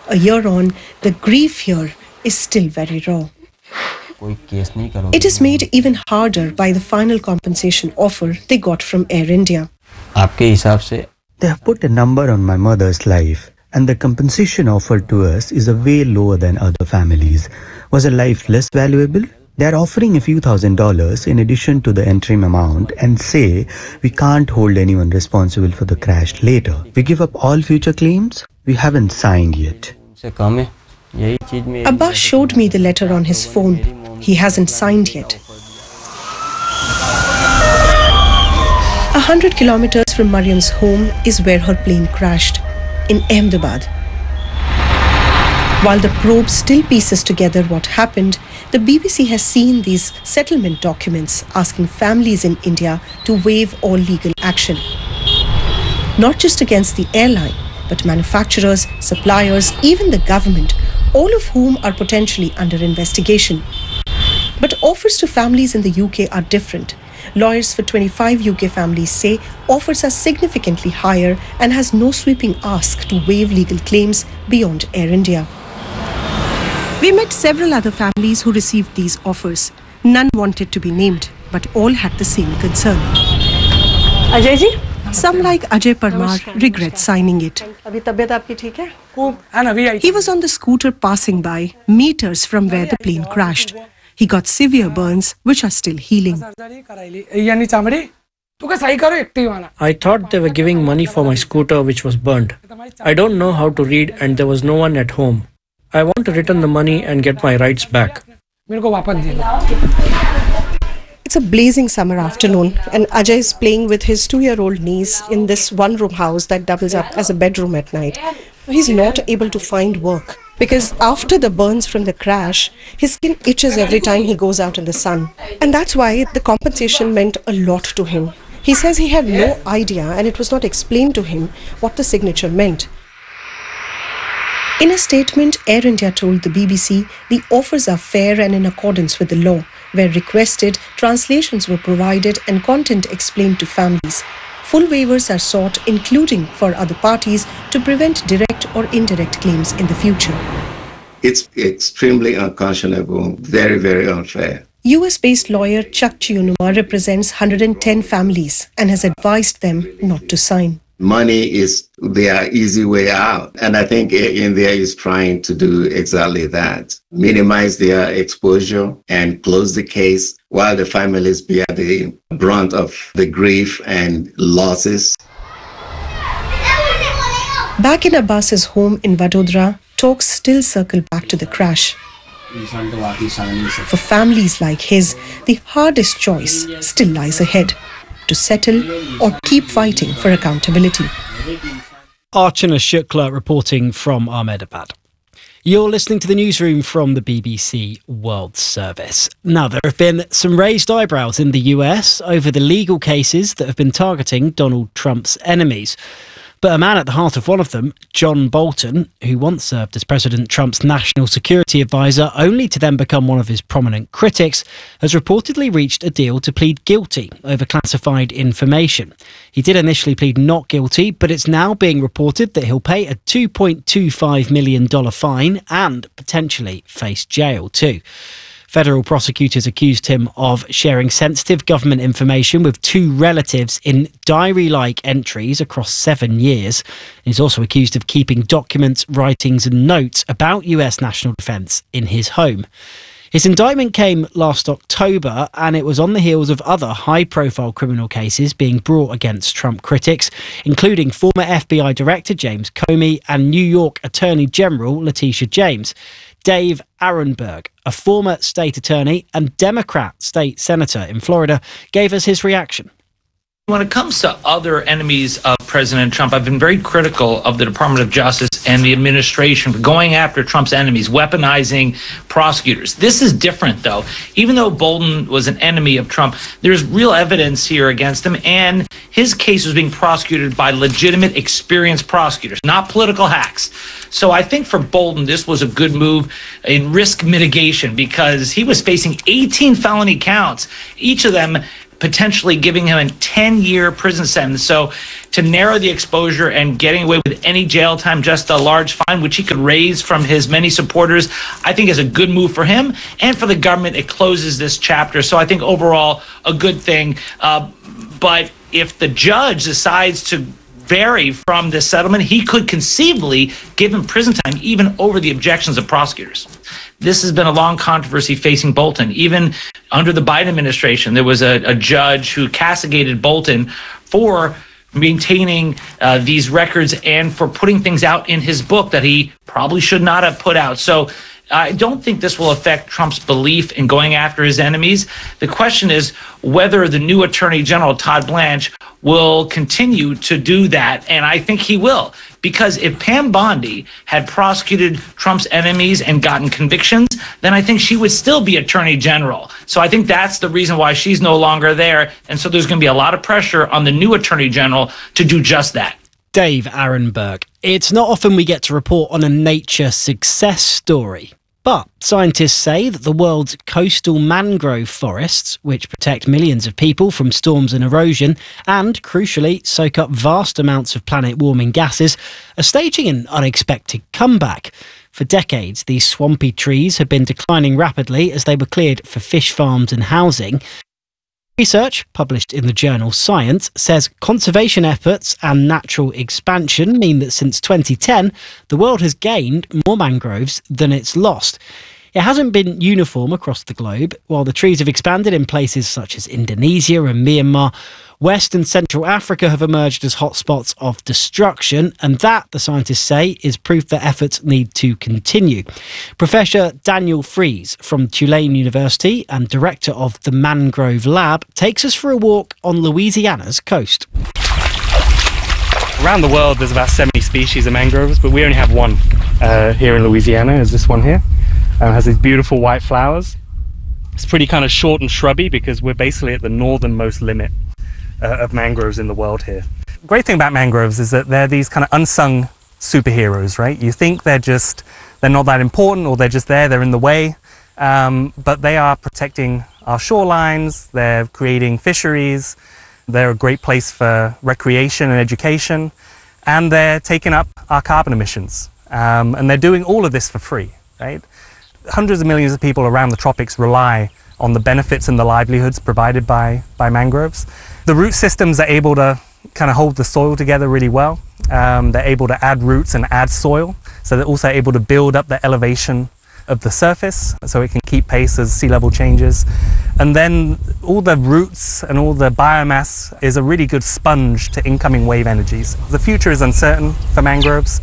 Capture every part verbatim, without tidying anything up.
A year on, the grief here is still very raw. It is made even harder by the final compensation offer they got from Air India. They have put a number on my mother's life, and the compensation offered to us is a way lower than other families. Was a life less valuable? They are offering a few thousand dollars in addition to the interim amount and say we can't hold anyone responsible for the crash later. We give up all future claims? We haven't signed yet. Abbas showed me the letter on his phone. He hasn't signed yet. A hundred kilometers from Mariam's home is where her plane crashed, in Ahmedabad. While the probe still pieces together what happened, the B B C has seen these settlement documents asking families in India to waive all legal action. Not just against the airline, but manufacturers, suppliers, even the government, all of whom are potentially under investigation. But offers to families in the U K are different. Lawyers for twenty-five U K families say offers are significantly higher and has no sweeping ask to waive legal claims beyond Air India. We met several other families who received these offers. None wanted to be named, but all had the same concern. Ajay ji? Some like Ajay Parmar regret signing it. He was on the scooter passing by, meters from where the plane crashed. He got severe burns, which are still healing. I thought they were giving money for my scooter, which was burned. I don't know how to read and there was no one at home. I want to return the money and get my rights back. It's a blazing summer afternoon and Ajay is playing with his two-year-old niece in this one-room house that doubles up as a bedroom at night. He's not able to find work because after the burns from the crash, his skin itches every time he goes out in the sun. And that's why the compensation meant a lot to him. He says he had no idea and it was not explained to him what the signature meant. In a statement, Air India told the B B C the offers are fair and in accordance with the law. Where requested, translations were provided and content explained to families. Full waivers are sought, including for other parties, to prevent direct or indirect claims in the future. It's extremely unconscionable, very, very unfair. U S-based lawyer Chuck Chiunuma represents one hundred ten families and has advised them not to sign. Money is their easy way out. And I think India is trying to do exactly that. Minimize their exposure and close the case while the families bear the brunt of the grief and losses. Back in Abbas's home in Vadodara, talks still circle back to the crash. For families like his, the hardest choice still lies ahead. To settle or keep fighting for accountability. Archana Shukla reporting from Ahmedabad. You're listening to the newsroom from the B B C World Service. Now, there have been some raised eyebrows in the U S over the legal cases that have been targeting Donald Trump's enemies. But a man at the heart of one of them, John Bolton, who once served as President Trump's national security advisor, only to then become one of his prominent critics, has reportedly reached a deal to plead guilty over classified information. He did initially plead not guilty, but it's now being reported that he'll pay a two point two five million dollars fine and potentially face jail too. Federal prosecutors accused him of sharing sensitive government information with two relatives in diary-like entries across seven years. He's also accused of keeping documents, writings and notes about U S national defence in his home. His indictment came last October, and it was on the heels of other high-profile criminal cases being brought against Trump critics, including former F B I Director James Comey and New York Attorney General Letitia James. Dave Aronberg, a former state attorney and Democrat state senator in Florida, gave us his reaction. When it comes to other enemies of President Trump, I've been very critical of the Department of Justice and the administration for going after Trump's enemies, weaponizing prosecutors. This is different, though. Even though Bolton was an enemy of Trump, there's real evidence here against him, and his case was being prosecuted by legitimate, experienced prosecutors, not political hacks. So I think for Bolton, this was a good move in risk mitigation because he was facing eighteen felony counts, each of them potentially giving him a ten-year prison sentence. So to narrow the exposure and getting away with any jail time, just a large fine, which he could raise from his many supporters, I think is a good move for him and for the government. It closes this chapter. So I think overall a good thing. Uh, but if the judge decides to vary from this settlement, he could conceivably give him prison time even over the objections of prosecutors. This has been a long controversy facing Bolton. Even under the Biden administration, there was a, a judge who castigated Bolton for maintaining uh, these records and for putting things out in his book that he probably should not have put out. So I don't think this will affect Trump's belief in going after his enemies. The question is whether the new Attorney General, Todd Blanche, will continue to do that. And I think he will, because if Pam Bondi had prosecuted Trump's enemies and gotten convictions, then I think she would still be Attorney General. So I think that's the reason why she's no longer there. And so there's going to be a lot of pressure on the new Attorney General to do just that. Dave Arenberg. It's not often we get to report on a nature success story, but scientists say that the world's coastal mangrove forests, which protect millions of people from storms and erosion and, crucially, soak up vast amounts of planet-warming gases, are staging an unexpected comeback. For decades, these swampy trees have been declining rapidly as they were cleared for fish farms and housing. Research, published in the journal Science, says conservation efforts and natural expansion mean that since twenty ten, the world has gained more mangroves than it's lost. It hasn't been uniform across the globe. While the trees have expanded in places such as Indonesia and Myanmar, West and Central Africa have emerged as hotspots of destruction, and that, the scientists say, is proof that efforts need to continue. Professor Daniel Fries from Tulane University and director of the Mangrove Lab takes us for a walk on Louisiana's coast. Around the world, there's about seventy species of mangroves, but we only have one uh, here in Louisiana, is this one here. Uh, it has these beautiful white flowers. It's pretty kind of short and shrubby because we're basically at the northernmost limit uh, of mangroves in the world here. The great thing about mangroves is that they're these kind of unsung superheroes, right? You think they're just, they're not that important, or they're just there, they're in the way, um, but they are protecting our shorelines, they're creating fisheries, they're a great place for recreation and education, and they're taking up our carbon emissions. Um, and they're doing all of this for free, right? Hundreds of millions of people around the tropics rely on the benefits and the livelihoods provided by, by mangroves. The root systems are able to kind of hold the soil together really well. Um, they're able to add roots and add soil, so they're also able to build up the elevation of the surface so it can keep pace as sea level changes. And then all the roots and all the biomass is a really good sponge to incoming wave energies. The future is uncertain for mangroves.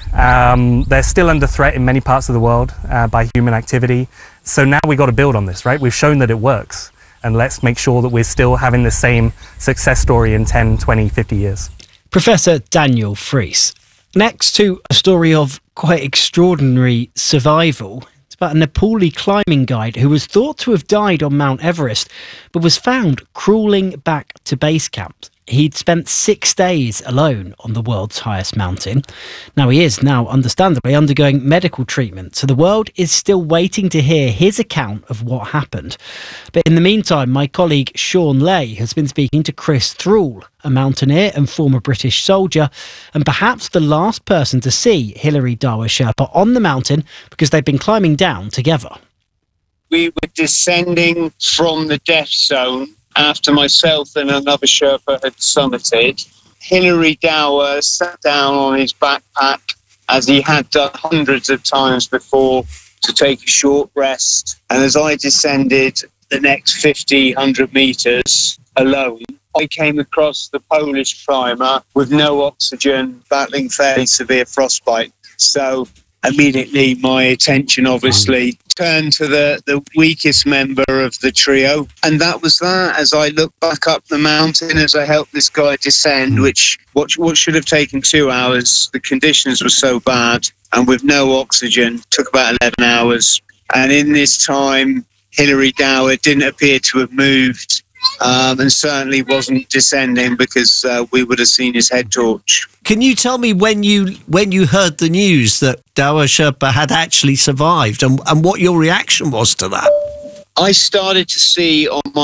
Um, they're still under threat in many parts of the world uh, by human activity. So now we've got to build on this, right? We've shown that it works. And let's make sure that we're still having the same success story in ten, twenty, fifty years. Professor Daniel Fries. Next to a story of quite extraordinary survival. It's about a Nepali climbing guide who was thought to have died on Mount Everest, but was found crawling back to base camp. He'd spent six days alone on the world's highest mountain. Now he is now understandably undergoing medical treatment, so the world is still waiting to hear his account of what happened. But in the meantime, my colleague Sean Lay has been speaking to Chris Thrall, a mountaineer and former British soldier, and perhaps the last person to see Hilary Dawa Sherpa on the mountain because they've been climbing down together. We were descending from the death zone after myself and another Sherpa had summited. Hilary Dawa sat down on his backpack, as he had done hundreds of times before, to take a short rest. And as I descended the next fifty, one hundred metres alone, I came across the Polish climber with no oxygen, battling fairly severe frostbite. So immediately my attention obviously turned to the, the weakest member of the trio. And that was that. As I looked back up the mountain, as I helped this guy descend, which what, what should have taken two hours, the conditions were so bad, and with no oxygen, took about eleven hours. And in this time, Hilary Dawa didn't appear to have moved, um, and certainly wasn't descending, because uh, we would have seen his head torch. Can you tell me when you when you heard the news that Dawa Sherpa had actually survived, and, and what your reaction was to that? I started to see on my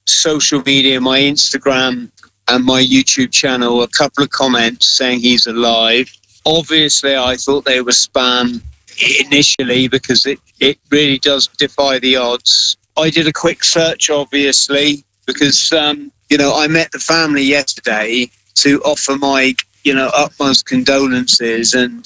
social media, my Instagram and my YouTube channel, a couple of comments saying he's alive. Obviously, I thought they were spam initially because it, it really does defy the odds. I did a quick search, obviously, because, um, you know, I met the family yesterday to offer my, you know, utmost condolences and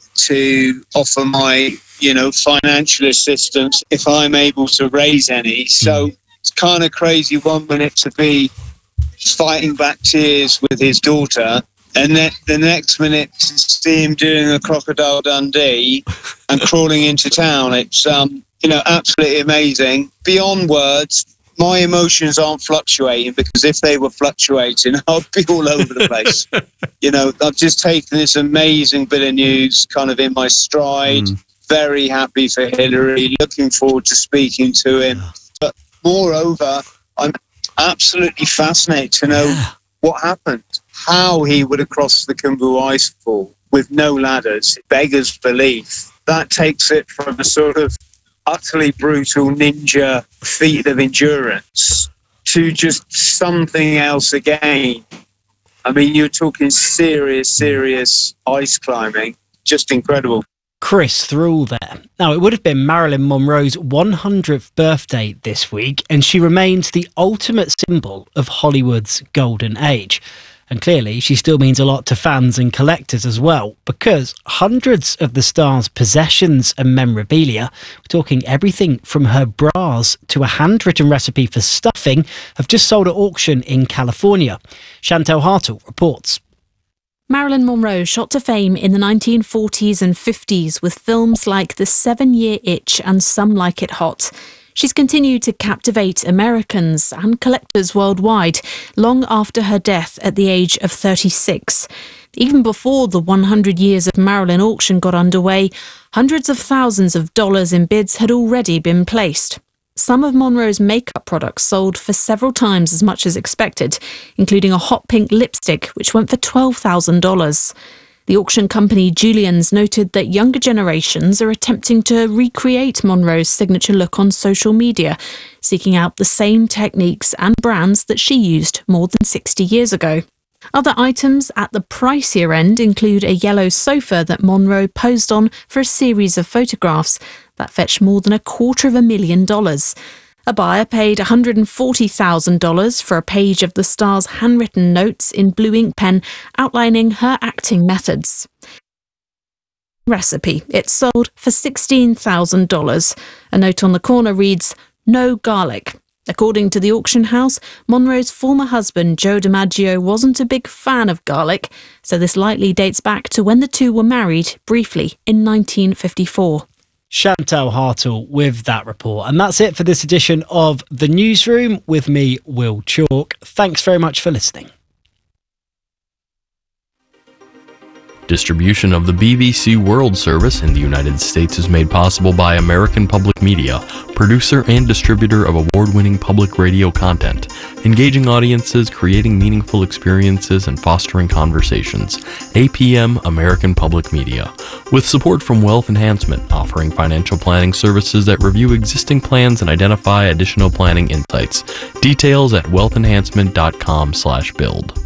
to offer my, you know, financial assistance if I'm able to raise any. So it's kind of crazy one minute to be fighting back tears with his daughter, and then the next minute to see him doing a Crocodile Dundee and crawling into town. It's, um, you know, absolutely amazing. Beyond words, my emotions aren't fluctuating, because if they were fluctuating, I'd be all over the place. You know, I've just taken this amazing bit of news kind of in my stride. Mm. Very happy for Hillary, looking forward to speaking to him. But moreover, I'm absolutely fascinated to know yeah. what happened, how he would have crossed the Khumbu Icefall with no ladders. It beggars belief. That takes it from a sort of utterly brutal ninja feat of endurance to just something else again. I mean, you're talking serious, serious ice climbing. Just incredible. Chris Thrall there. Now, it would have been Marilyn Monroe's one hundredth birthday this week, and she remains the ultimate symbol of Hollywood's golden age. And clearly, she still means a lot to fans and collectors as well, because hundreds of the star's possessions and memorabilia, we're talking everything from her bras to a handwritten recipe for stuffing, have just sold at auction in California. Chantel Hartle reports. Marilyn Monroe shot to fame in the nineteen forties and fifties with films like The Seven-Year Itch and Some Like It Hot. She's continued to captivate Americans and collectors worldwide long after her death at the age of thirty-six. Even before the one hundred Years of Marilyn auction got underway, hundreds of thousands of dollars in bids had already been placed. Some of Monroe's makeup products sold for several times as much as expected, including a hot pink lipstick, which went for twelve thousand dollars. The auction company Julian's noted that younger generations are attempting to recreate Monroe's signature look on social media, seeking out the same techniques and brands that she used more than sixty years ago. Other items at the pricier end include a yellow sofa that Monroe posed on for a series of photographs that fetched more than a quarter of a million dollars. A buyer paid one hundred forty thousand dollars for a page of the star's handwritten notes in blue ink pen outlining her acting methods. Recipe. It sold for sixteen thousand dollars. A note on the corner reads, "No garlic." According to the auction house, Monroe's former husband, Joe DiMaggio, wasn't a big fan of garlic, so this likely dates back to when the two were married briefly in nineteen fifty-four. Chantal Hartle with that report. And that's it for this edition of The Newsroom with me, Will Chalk. Thanks very much for listening. Distribution of the B B C World Service in the United States is made possible by American Public Media, producer and distributor of award-winning public radio content, engaging audiences, creating meaningful experiences, and fostering conversations. A P M American Public Media, with support from Wealth Enhancement, offering financial planning services that review existing plans and identify additional planning insights. Details at wealth enhancement dot com slash build.